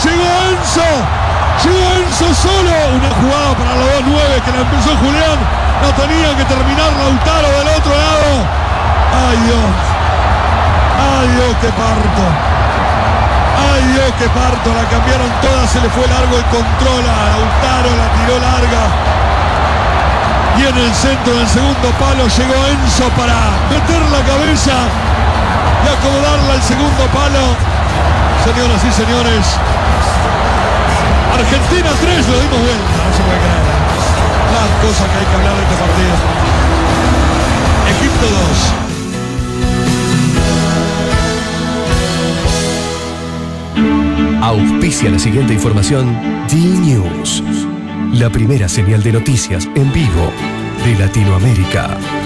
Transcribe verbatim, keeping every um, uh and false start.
llegó Enzo. Llegó Enzo solo. Una jugada para los dos nueve que la empezó Julián. No tenía que terminar Lautaro del otro lado. Ay Dios. Ay Dios, qué parto. Ay Dios, qué parto. La cambiaron todas. Se le fue largo el control a Lautaro. La tiró larga. Y en el centro del segundo palo llegó Enzo para meter la cabeza y acomodarla al segundo palo. Señoras y señores, Argentina tres, lo dimos vuelta, no se puede creer. Las cosas que hay que hablar de este partido. Egipto dos. Auspicia la siguiente información D-News, la primera señal de noticias en vivo de Latinoamérica.